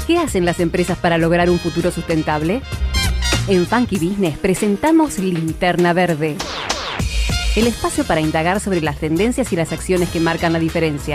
¿Qué hacen las empresas para lograr un futuro sustentable? En Funky Business presentamos Linterna Verde, el espacio para indagar sobre las tendencias y las acciones que marcan la diferencia.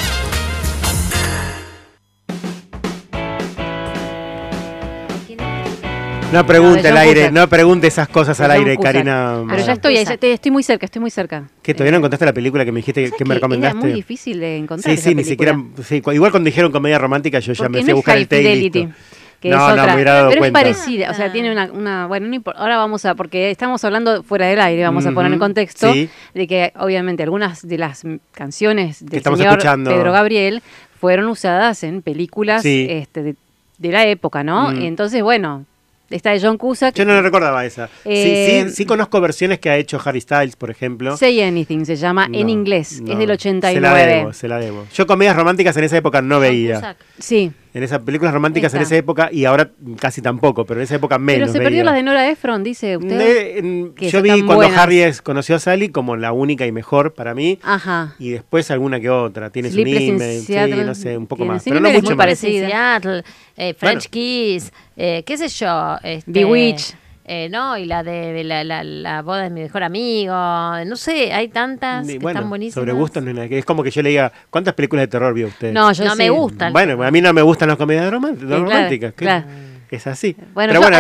No pregunte al aire, no pregunte esas cosas al aire, Karina. Pero ya estoy muy cerca, ¿Que todavía no encontraste la película que me dijiste que me recomendaste? Era muy difícil de encontrar. Sí, ni siquiera. Sí, igual cuando dijeron comedia romántica, yo ya me fui a buscar el tape. Que no, es otra, me hubiera dado pero cuenta. Es parecida, o sea, tiene una bueno, no importa, ahora vamos a, porque estamos hablando fuera del aire, vamos a poner en contexto de que obviamente algunas de las canciones del señor escuchando. Pedro Gabriel fueron usadas en películas de la época, ¿no? Entonces, bueno, esta de John Cusack. Yo no le recordaba esa. Sí conozco versiones que ha hecho Harry Styles, por ejemplo. Say Anything se llama en inglés, es del 89. Se la debo. Yo comedias románticas en esa época no veía. Cusack. Sí. En esas películas románticas en esa época, y ahora casi tampoco, pero en esa época menos. Pero se perdió las de Nora Ephron, dice usted. Yo vi cuando Harry conoció a Sally como la única y mejor para mí. Ajá. Y después alguna que otra. Tiene su email, no sé, un poco más. Pero no mucho más. Seattle, French Kiss, qué sé yo. Bewitched. No, y la de la boda de mi mejor amigo, no sé, hay tantas que están buenísimas. Sobre gustos, es como que yo le diga, ¿cuántas películas de terror vio usted? No, yo no me gustan. Bueno, a mí no me gustan las comedias románticas. Claro. Es así. Bueno, pero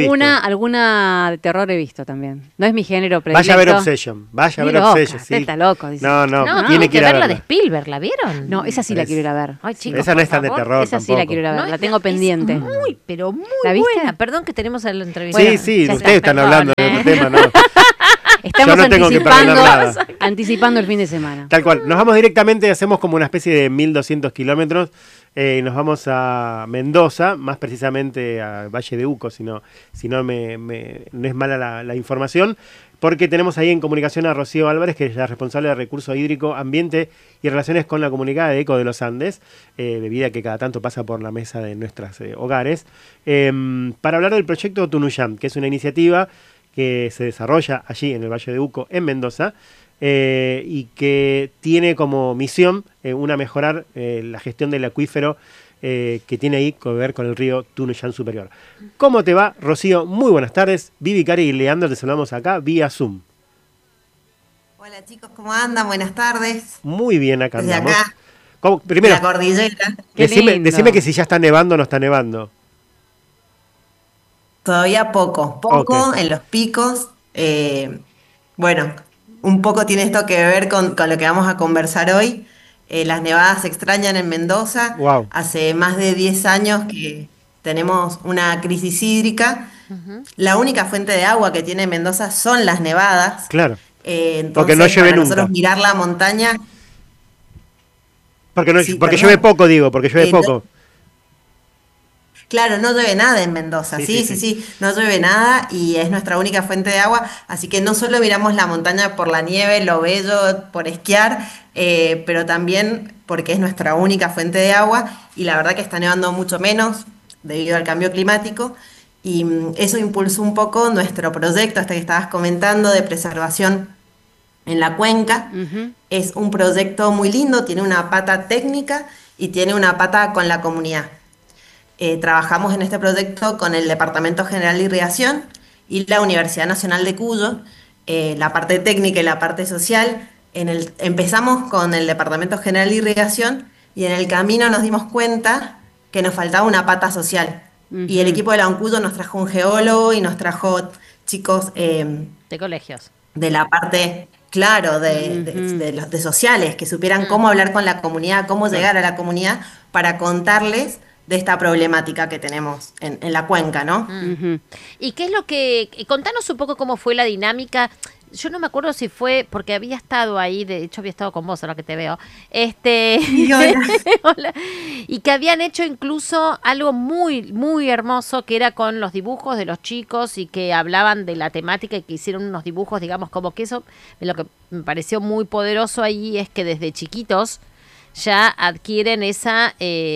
alguna de terror he visto también. No es mi género predilecto. Vaya a ver Obsession. Sí. Está loco. Dice. No, tiene que ver la de Spielberg, ¿la vieron? No, esa sí la quiero ir a ver. Ay, chicos, esa no es tan de terror esa sí la quiero ir a ver, no, la tengo pendiente. Muy, pero muy buena. Perdón que tenemos a la entrevista. Sí, ustedes están hablando de otro tema, ¿no? Estamos anticipando el fin de semana. Tal cual. Nos vamos directamente, hacemos como una especie de 1200 kilómetros. Nos vamos a Mendoza, más precisamente a Valle de Uco, si no no es mala la información, porque tenemos ahí en comunicación a Rocío Álvarez, que es la responsable de Recurso Hídrico, Ambiente y Relaciones con la Comunidad de Eco de los Andes, bebida que cada tanto pasa por la mesa de nuestros hogares, para hablar del proyecto Tunuyán, que es una iniciativa que se desarrolla allí en el Valle de Uco, en Mendoza, y que tiene como misión mejorar la gestión del acuífero que tiene ahí que ver con el río Tunuyán Superior. ¿Cómo te va, Rocío? Muy buenas tardes. Vivi, Cari y Leandro te saludamos acá vía Zoom. Hola chicos, ¿cómo andan? Buenas tardes. Muy bien, acá desde andamos. Acá, primero, la cordillera. Decime que si ya está nevando o no está nevando. Todavía poco okay. En los picos. Bueno, un poco tiene esto que ver con lo que vamos a conversar hoy. Las nevadas se extrañan en Mendoza. Wow. Hace más de 10 años que tenemos una crisis hídrica. La única fuente de agua que tiene Mendoza son las nevadas. Claro. Entonces, porque no llueve nunca. Nosotros mirar la montaña. Porque llueve poco, porque llueve poco. Claro, no llueve nada en Mendoza, sí, no llueve nada y es nuestra única fuente de agua, así que no solo miramos la montaña por la nieve, lo bello, por esquiar, pero también porque es nuestra única fuente de agua y la verdad que está nevando mucho menos debido al cambio climático y eso impulsó un poco nuestro proyecto, que estabas comentando, de preservación en la cuenca. Es un proyecto muy lindo, tiene una pata técnica y tiene una pata con la comunidad. Trabajamos en este proyecto con el Departamento General de Irrigación y la Universidad Nacional de Cuyo, la parte técnica y la parte social. Empezamos con el Departamento General de Irrigación y en el camino nos dimos cuenta que nos faltaba una pata social. Y el equipo de la UNCUYO nos trajo un geólogo y nos trajo chicos de colegios. De la parte, claro, de sociales, que supieran cómo hablar con la comunidad, cómo llegar a la comunidad para contarles de esta problemática que tenemos en la cuenca, ¿no? ¿Y qué es lo que... Contanos un poco cómo fue la dinámica. Yo no me acuerdo si fue... Porque había estado ahí, de hecho había estado con vos, ahora que te veo. Hola. Y que habían hecho incluso algo muy, muy hermoso, que era con los dibujos de los chicos y que hablaban de la temática y que hicieron unos dibujos, digamos, como que eso... Lo que me pareció muy poderoso ahí es que desde chiquitos ya adquieren esa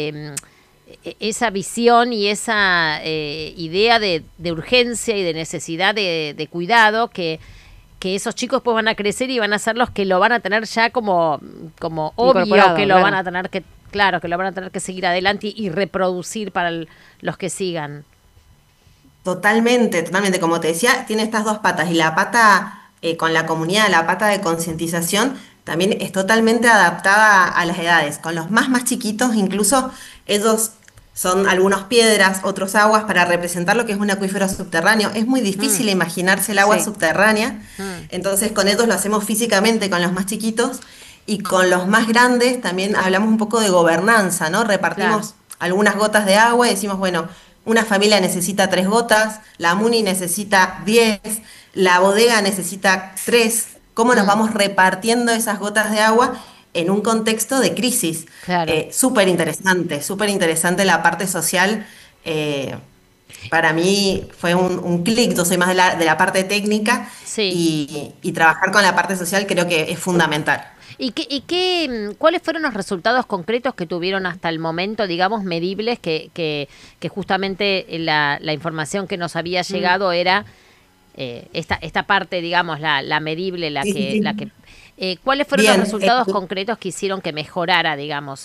visión y esa idea de urgencia y de necesidad de cuidado que esos chicos pues van a crecer y van a ser los que lo van a tener ya como obvio, que lo van a tener que Claro, que lo van a tener que seguir adelante y reproducir para los que sigan. Totalmente, totalmente. Como te decía, tiene estas dos patas y la pata con la comunidad, la pata de concientización, también es totalmente adaptada a las edades. Con los más chiquitos, incluso ellos son algunos piedras, otros aguas para representar lo que es un acuífero subterráneo. Es muy difícil imaginarse el agua subterránea, entonces con ellos lo hacemos físicamente con los más chiquitos y con los más grandes también hablamos un poco de gobernanza, ¿no? Repartimos algunas gotas de agua y decimos, bueno, una familia necesita 3 gotas, la MUNI necesita 10, la bodega necesita 3. ¿Cómo nos vamos repartiendo esas gotas de agua en un contexto de crisis? Claro. Súper interesante la parte social. Para mí fue un clic, yo soy más de la parte técnica y trabajar con la parte social creo que es fundamental. ¿Cuáles fueron los resultados concretos que tuvieron hasta el momento, digamos, medibles, que justamente la información que nos había llegado era esta parte, digamos, la medible, ¿cuáles fueron los resultados concretos que hicieron que mejorara, digamos,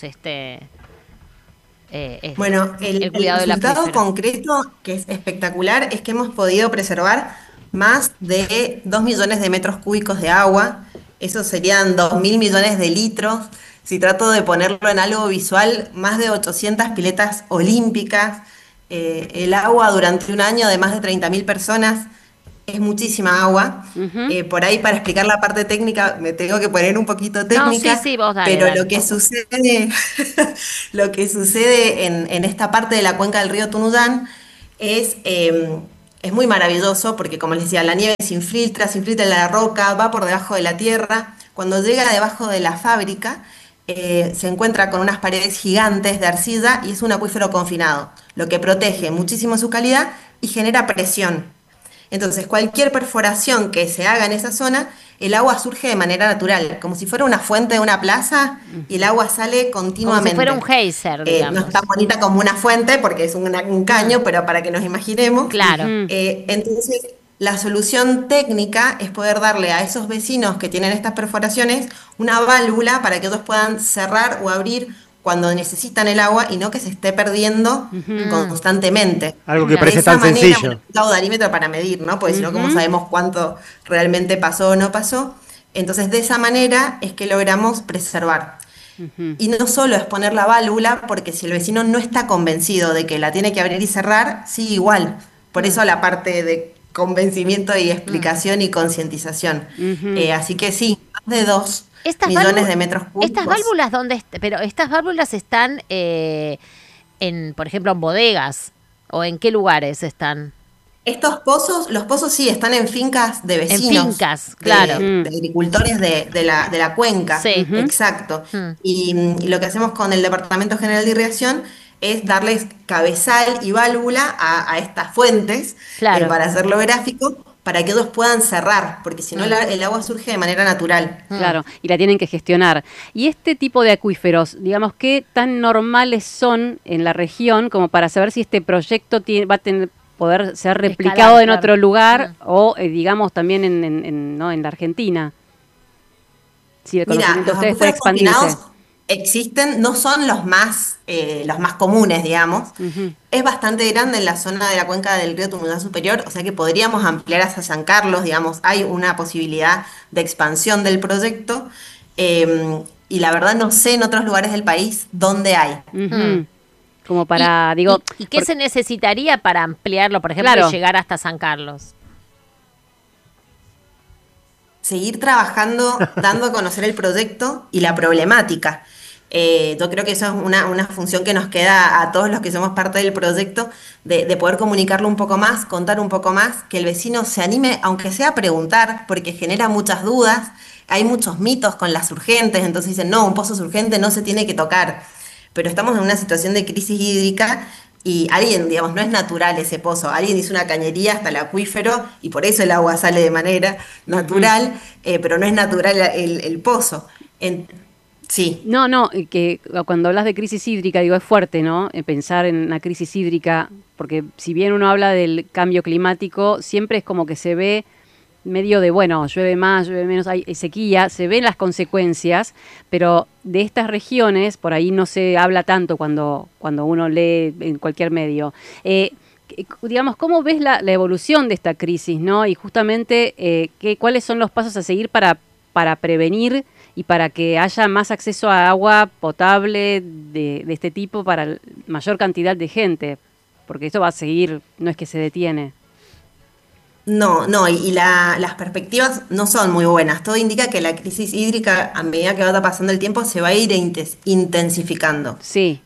bueno, el cuidado del resultado acuífero? Concreto, que es espectacular, es que hemos podido preservar más de 2 millones de metros cúbicos de agua. Eso serían 2.000 millones de litros. Si trato de ponerlo en algo visual, más de 800 piletas olímpicas. El agua durante un año de más de 30.000 personas. Es muchísima agua. Por ahí, para explicar la parte técnica, me tengo que poner un poquito técnica. No, sí, vos dale, pero dale. Lo que sucede, lo que sucede en esta parte de la cuenca del río Tunuyán es muy maravilloso porque, como les decía, la nieve se infiltra en la roca, va por debajo de la tierra. Cuando llega debajo de la fábrica, se encuentra con unas paredes gigantes de arcilla y es un acuífero confinado, lo que protege muchísimo su calidad y genera presión. Entonces, cualquier perforación que se haga en esa zona, el agua surge de manera natural, como si fuera una fuente de una plaza y el agua sale continuamente. Como si fuera un geyser, digamos. No es tan bonita como una fuente porque es un caño, pero para que nos imaginemos. Claro. Entonces, la solución técnica es poder darle a esos vecinos que tienen estas perforaciones una válvula para que ellos puedan cerrar o abrir cuando necesitan el agua y no que se esté perdiendo constantemente. Algo que parece tan sencillo. Un caudalímetro para medir, ¿no? Porque si no, ¿cómo sabemos cuánto realmente pasó o no pasó? Entonces, de esa manera es que logramos preservar. Y no solo es poner la válvula, porque si el vecino no está convencido de que la tiene que abrir y cerrar, sí, igual. Por eso la parte de convencimiento y explicación y concientización. Así que sí, más de 2 millones de metros cúbicos. ¿Estas válvulas pero estas válvulas están por ejemplo, en bodegas? ¿O en qué lugares están? Los pozos sí, están en fincas de vecinos. En fincas, claro. De agricultores de la cuenca. Sí. Exacto. Y lo que hacemos con el Departamento General de Irrigación es darles cabezal y válvula a estas fuentes, para hacerlo gráfico, para que ellos puedan cerrar, porque si no el agua surge de manera natural. Claro, y la tienen que gestionar. Y este tipo de acuíferos, digamos, ¿qué tan normales son en la región como para saber si este proyecto va a poder ser replicado en otro lugar o, digamos, también en la Argentina? Si el conocimiento de ustedes puede expandirse. Existen, no son los más comunes, digamos. Es bastante grande en la zona de la cuenca del río Tunuyán Superior, o sea que podríamos ampliar hasta San Carlos, digamos, hay una posibilidad de expansión del proyecto, y la verdad no sé en otros lugares del país dónde hay. Como para, ¿Y qué se necesitaría para ampliarlo, por ejemplo, y llegar hasta San Carlos? Seguir trabajando, dando a conocer el proyecto y la problemática. Yo creo que eso es una función que nos queda a todos los que somos parte del proyecto, de poder comunicarlo un poco más, contar un poco más, que el vecino se anime, aunque sea a preguntar, porque genera muchas dudas. Hay muchos mitos con las urgentes, entonces dicen, no, un pozo urgente no se tiene que tocar. Pero estamos en una situación de crisis hídrica y alguien, digamos, no es natural ese pozo, alguien hizo una cañería hasta el acuífero y por eso el agua sale de manera natural, pero no es natural el pozo. Sí. No, que cuando hablas de crisis hídrica, es fuerte, ¿no? Pensar en una crisis hídrica, porque si bien uno habla del cambio climático, siempre es como que se ve medio de, bueno, llueve más, llueve menos, hay sequía, se ven las consecuencias, pero de estas regiones, por ahí no se habla tanto cuando uno lee en cualquier medio. Digamos, ¿cómo ves la evolución de esta crisis, ¿no? Y justamente, ¿cuáles son los pasos a seguir para prevenir y para que haya más acceso a agua potable de este tipo para mayor cantidad de gente? Porque esto va a seguir, no es que se detiene. No, y las perspectivas no son muy buenas. Todo indica que la crisis hídrica, a medida que va pasando el tiempo, se va a ir intensificando. Sí.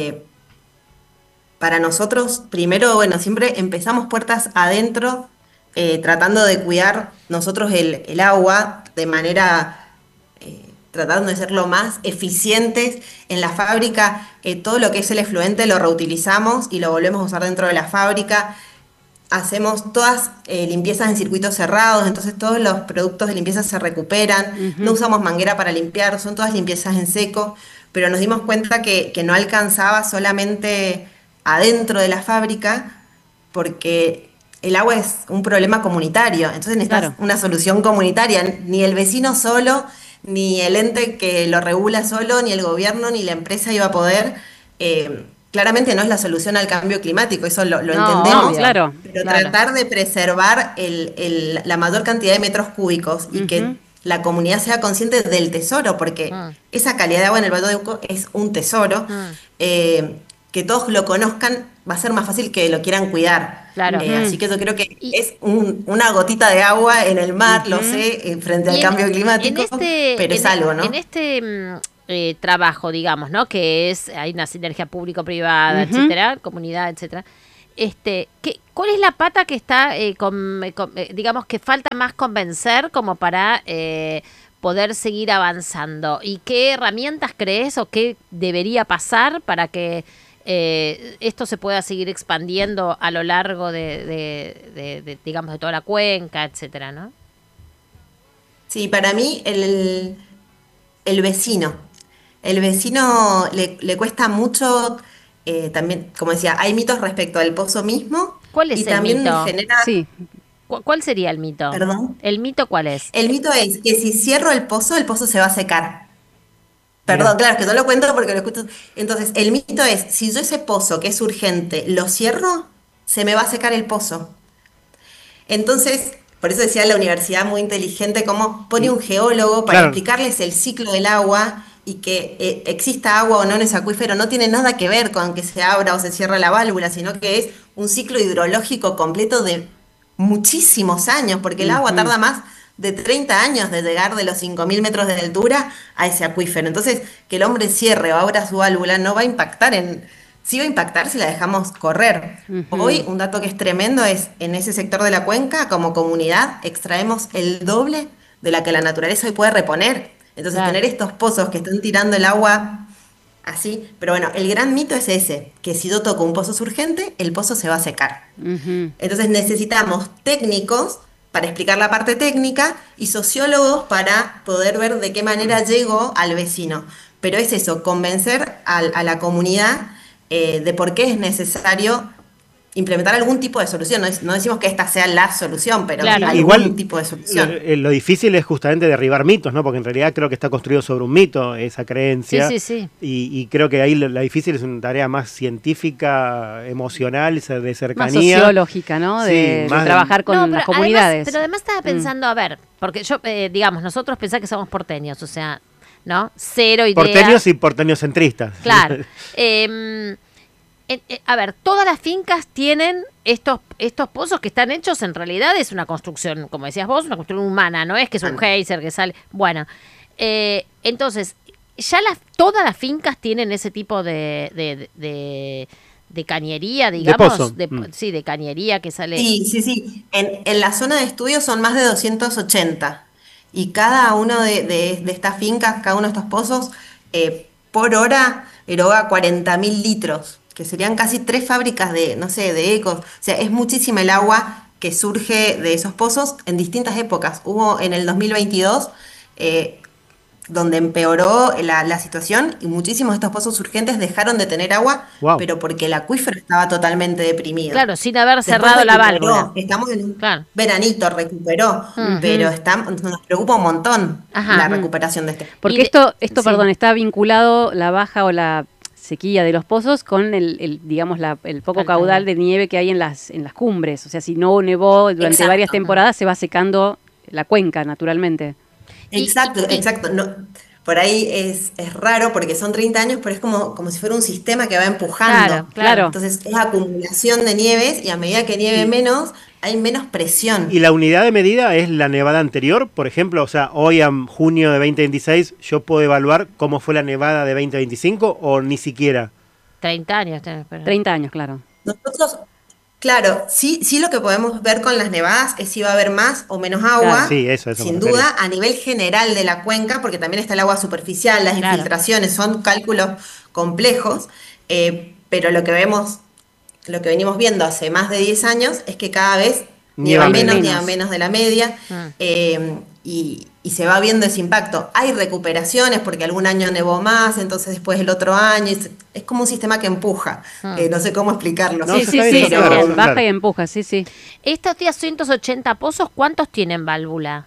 Para nosotros, primero, bueno, siempre empezamos puertas adentro, tratando de cuidar nosotros el agua de manera, tratando de ser lo más eficientes. En la fábrica, todo lo que es el efluente lo reutilizamos y lo volvemos a usar dentro de la fábrica. Hacemos todas limpiezas en circuitos cerrados, entonces todos los productos de limpieza se recuperan. No usamos manguera para limpiar, son todas limpiezas en seco, pero nos dimos cuenta que no alcanzaba solamente adentro de la fábrica, porque el agua es un problema comunitario, entonces necesitas una solución comunitaria. Ni el vecino solo, ni el ente que lo regula solo, ni el gobierno, ni la empresa iba a poder. Claramente no es la solución al cambio climático, eso lo entendemos, claro, pero tratar de preservar la mayor cantidad de metros cúbicos y que la comunidad sea consciente del tesoro, porque esa calidad de agua en el Valle de Uco es un tesoro. Que todos lo conozcan, va a ser más fácil que lo quieran cuidar. Claro. Así que yo creo que es una gotita de agua en el mar, lo sé, frente al cambio climático, pero es algo, ¿no? En este trabajo, digamos, ¿no? Que hay una sinergia público-privada, etcétera, comunidad, etcétera. ¿Cuál es la pata que está, digamos, que falta más convencer como para poder seguir avanzando? ¿Y qué herramientas crees o qué debería pasar para que esto se pueda seguir expandiendo a lo largo digamos, de toda la cuenca, etcétera, ¿no? Sí, para mí el vecino le cuesta mucho, también, como decía, hay mitos respecto al pozo mismo. ¿Cuál es el mito? Sí. ¿Cuál sería el mito? ¿Perdón? ¿El mito cuál es? El mito es que si cierro el pozo se va a secar. Perdón, claro, es que no lo cuento porque lo escucho. Entonces, el mito es, si yo ese pozo que es urgente lo cierro, se me va a secar el pozo. Entonces, por eso decía la universidad muy inteligente, cómo pone un geólogo para explicarles el ciclo del agua y que exista agua o no en ese acuífero no tiene nada que ver con que se abra o se cierre la válvula, sino que es un ciclo hidrológico completo de muchísimos años, porque el agua tarda más de 30 años de llegar de los 5.000 metros de altura a ese acuífero. Entonces, que el hombre cierre o abra su válvula no va a impactar sí va a impactar si la dejamos correr. Hoy, un dato que es tremendo es, en ese sector de la cuenca, como comunidad, extraemos el doble de la que la naturaleza hoy puede reponer. Entonces, tener estos pozos que están tirando el agua así, pero bueno, el gran mito es ese, que si yo toco un pozo urgente, el pozo se va a secar. Entonces necesitamos técnicos para explicar la parte técnica y sociólogos para poder ver de qué manera llego al vecino. Pero es eso, convencer a la comunidad de por qué es necesario implementar algún tipo de solución. No decimos que esta sea la solución, pero algún tipo de solución. Lo difícil es justamente derribar mitos, ¿no? Porque en realidad creo que está construido sobre un mito esa creencia. Sí. Y creo que ahí la difícil es una tarea más científica, emocional, de cercanía. Más sociológica, ¿no? De trabajar con las comunidades. Pero además estaba pensando, a ver, porque yo, digamos, nosotros pensamos que somos porteños, o sea, ¿no? Cero ideas. Porteños y porteñocentristas. Claro. A ver, todas las fincas tienen estos pozos que están hechos, en realidad es una construcción, como decías vos, una construcción humana, no es que es un geyser que sale. Bueno, entonces, ya todas las fincas tienen ese tipo de cañería, digamos. De pozo. Sí, de cañería que sale. Sí. En la zona de estudio son más de 280. Y cada uno de estas fincas, cada uno de estos pozos, por hora eroga 40.000 litros. Que serían casi 3 fábricas de ecos. O sea, es muchísima el agua que surge de esos pozos en distintas épocas. Hubo en el 2022 donde empeoró la situación y muchísimos de estos pozos urgentes dejaron de tener agua, pero porque el acuífero estaba totalmente deprimido. Claro, sin haber cerrado la válvula. Estamos en un veranito, recuperó, pero nos preocupa un montón la recuperación de este. Porque esto perdón, está vinculado la baja o la sequía de los pozos con el poco caudal de nieve que hay en las cumbres. O sea, si no nevó durante varias temporadas, se va secando la cuenca, naturalmente. Exacto. No, por ahí es raro porque son 30 años, pero es como si fuera un sistema que va empujando. Claro. Entonces es acumulación de nieves y a medida que nieve menos, hay menos presión. ¿Y la unidad de medida es la nevada anterior? Por ejemplo, o sea, hoy en junio de 2026, ¿yo puedo evaluar cómo fue la nevada de 2025 o ni siquiera? 30 años. 30 años, claro. Nosotros... Claro, sí lo que podemos ver con las nevadas es si va a haber más o menos agua, claro, sí, eso sin duda, a nivel general de la cuenca, porque también está el agua superficial, las infiltraciones, son cálculos complejos, pero lo que venimos viendo hace más de 10 años es que cada vez nieva menos de la media, y se va viendo ese impacto. Hay recuperaciones porque algún año nevó más, entonces después el otro año, es como un sistema que empuja, no sé cómo explicarlo. Pero baja y empuja, sí. Estos 180 pozos, ¿cuántos tienen válvula?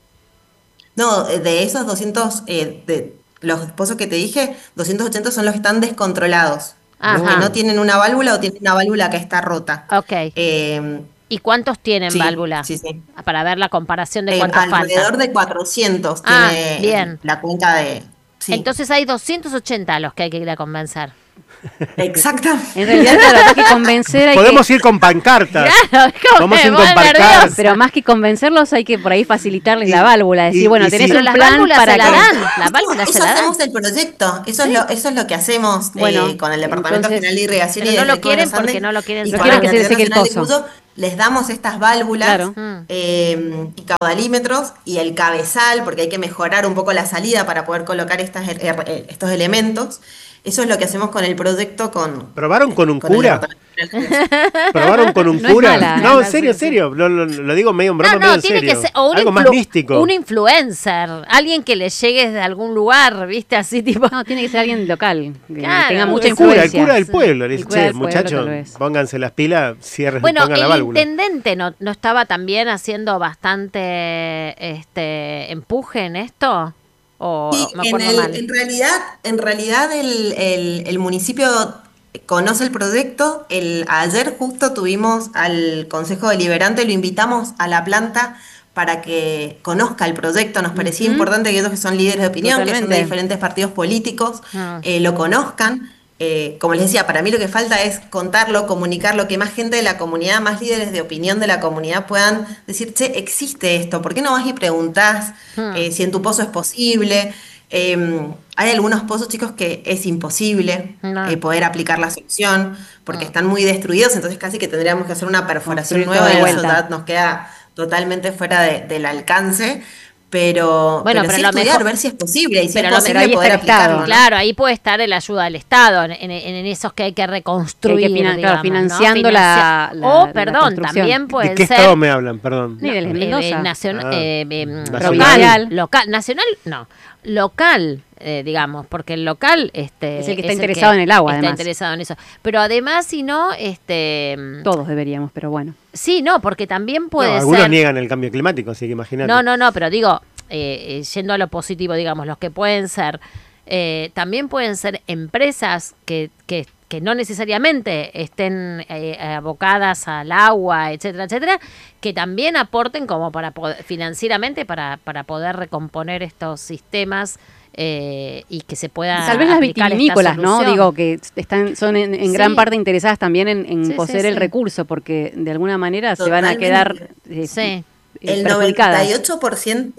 No, de esos 200, de los pozos que te dije, 280 son los que están descontrolados, los que no tienen una válvula o tienen una válvula que está rota. Ok. ¿Y cuántos tienen válvula? Sí. Para ver la comparación de cuántos faltan. Alrededor de 400 tiene la cuenca de... Sí. Entonces hay 280 a los que hay que ir a convencer. Exactamente. En realidad, claro, hay que convencer. Podemos ir con pancartas. Claro, vamos a ir con pancartas. Pero más que convencerlos, hay que por ahí facilitarles la válvula. Decir, tenés un plan para que... La válvula eso hacemos el proyecto. Eso es lo que hacemos con el Departamento General de Irrigación. Pero no lo quieren porque no lo quieren. No quieren que se seque el pozo. Les damos estas válvulas y caudalímetros y el cabezal, porque hay que mejorar un poco la salida para poder colocar estos elementos. Eso es lo que hacemos con el proyecto. ¿Probaron con un cura? ¿Probaron con un cura? No, en serio. Lo digo medio en broma, medio en serio. Tiene que ser algo más místico. Un influencer, alguien que le llegue de algún lugar, ¿viste? Así tipo. No, tiene que ser alguien local, que tenga mucha influencia. El cura del pueblo. Le dice, muchachos, pónganse las pilas, pongan la válvula. ¿El intendente no estaba también haciendo bastante empuje en esto? Sí, en realidad el municipio conoce el proyecto. Ayer justo tuvimos al Consejo Deliberante, lo invitamos a la planta para que conozca el proyecto. Nos parecía importante que ellos que son líderes de opinión, que son de diferentes partidos políticos, lo conozcan. Como les decía, para mí lo que falta es contarlo, comunicarlo, que más gente de la comunidad, más líderes de opinión de la comunidad puedan decir, che, existe esto, ¿por qué no vas y preguntás si en tu pozo es posible? Hay algunos pozos, chicos, que es imposible poder aplicar la solución porque están muy destruidos, entonces casi que tendríamos que hacer una perforación nueva y eso ya nos queda totalmente fuera del alcance. Pero sí estudiar, ver si es posible y si es posible poder aplicarlo, ¿no? Claro, ahí puede estar la ayuda del Estado en esos que hay que reconstruir, financiando también puede ser. ¿De qué Estado me hablan? Perdón. Local, digamos, porque el local es el que está interesado en el agua, está interesado en eso. Pero además, si no, todos deberíamos, pero bueno. Sí, no, porque también puede ser. Algunos niegan el cambio climático, así que imagínate. No, pero digo, yendo a lo positivo, digamos, los que pueden ser, también pueden ser empresas que no necesariamente estén abocadas al agua, etcétera, que también aporten como para poder, financieramente para poder recomponer estos sistemas y que se pueda tal vez las vitivinícolas, ¿no? Digo que son en gran parte interesadas también en poseer el recurso, porque de alguna manera se van a quedar el 98%,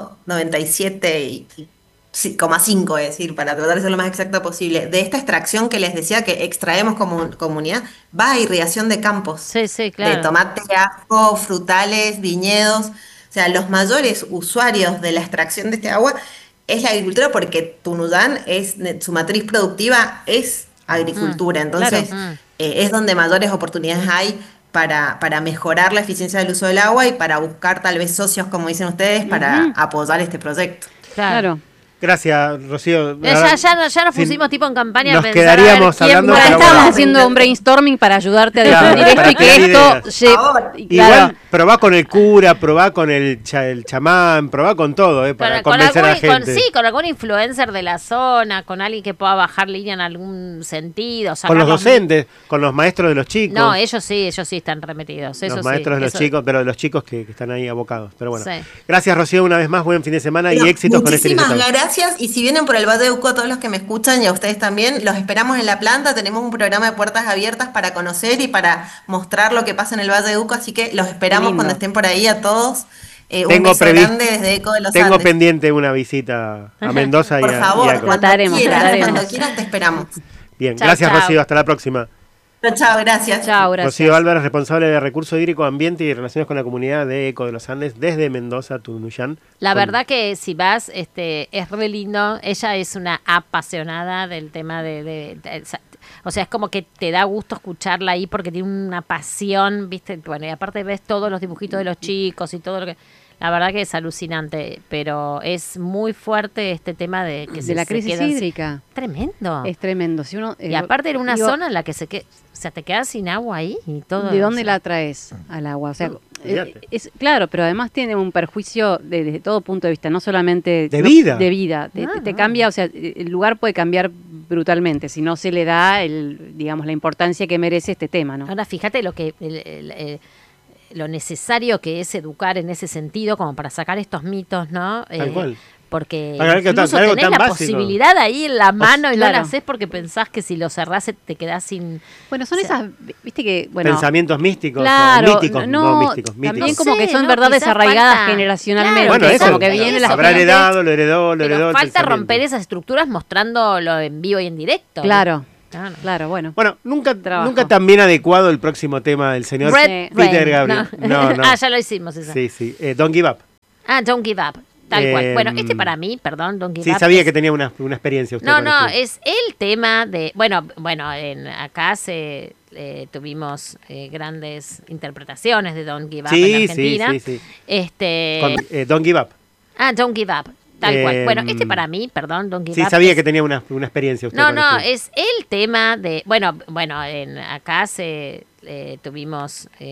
97,5 es decir, para tratar de ser lo más exacto posible, de esta extracción que les decía que extraemos como comunidad, va a irrigación de campos, claro. De tomate, ajo, frutales, viñedos. O sea, los mayores usuarios de la extracción de este agua es la agricultura, porque Tunuyán su matriz productiva es agricultura, entonces es donde mayores oportunidades hay para mejorar la eficiencia del uso del agua y para buscar tal vez socios, como dicen ustedes, para apoyar este proyecto. Claro. Gracias, Rocío. Ya nos pusimos tipo en campaña. Nos quedaríamos hablando. Estamos haciendo un brainstorming para ayudarte a definir esto y que esto... Igual, probá con el cura, probá con el chamán, probá con todo, para convencer a la gente. Con algún influencer de la zona, con alguien que pueda bajar línea en algún sentido. Con los docentes, con los maestros de los chicos. No, ellos sí están remetidos. Los maestros de los chicos, pero de los chicos que están ahí abocados. Pero bueno, gracias, Rocío, una vez más, buen fin de semana y éxitos con este Muchísimas gracias, y si vienen por el Valle de Uco, todos los que me escuchan y a ustedes también, los esperamos en la planta. Tenemos un programa de puertas abiertas para conocer y para mostrar lo que pasa en el Valle de Uco, así que los esperamos cuando estén por ahí a todos. Un beso grande desde Eco de los Andes. Tengo pendiente una visita a Mendoza por favor, cuando quieras te esperamos. Bien, gracias, Rocío, hasta la próxima. Chao, gracias. Rocío Álvarez, responsable de Recursos Hídricos, Ambiente y Relaciones con la Comunidad de Eco de los Andes, desde Mendoza, Tunuyán. La verdad que si vas, es re lindo. Ella es una apasionada del tema o sea, es como que te da gusto escucharla ahí porque tiene una pasión, ¿viste? Bueno, y aparte ves todos los dibujitos de los chicos y todo lo que... La verdad que es alucinante, pero es muy fuerte este tema de que de la crisis hídrica. Tremendo. Es tremendo. Si uno, y aparte era una zona en la que te quedas sin agua ahí y todo. ¿De dónde la traes al agua? O sea, es claro, pero además tiene un perjuicio desde todo punto de vista, no solamente de vida. De vida. Te cambia, o sea, el lugar puede cambiar brutalmente si no se le da digamos la importancia que merece este tema, ¿no? Ahora fíjate lo necesario que es educar en ese sentido, como para sacar estos mitos, ¿no? Tal cual. Porque incluso tenés la posibilidad ahí en la mano y no la haces porque pensás que si lo cerrás te quedás sin... Bueno, son esas, viste que... Bueno, pensamientos místicos, claro, míticos, no místicos. También como que son verdades arraigadas generacionalmente. Bueno, eso, como que viene la habrá heredado, lo heredó. Falta romper esas estructuras mostrándolo en vivo y en directo. Claro, bueno. Bueno, nunca tan bien adecuado el próximo tema del señor Peter Gabriel. No. Ya lo hicimos eso. Sí. Don't Give Up. Don't Give Up. Tal cual. Bueno, para mí, Don't Give Up. Sí, sabía que tenía una experiencia usted. No, es el tema de... Bueno, acá tuvimos grandes interpretaciones de Don't Give Up en Argentina. Sí. Don't Give Up. Don't Give Up. Tal cual. Bueno, para mí, Don't Give Up. Sí, sabía que tenía una experiencia usted. No, es el tema de... Bueno, acá tuvimos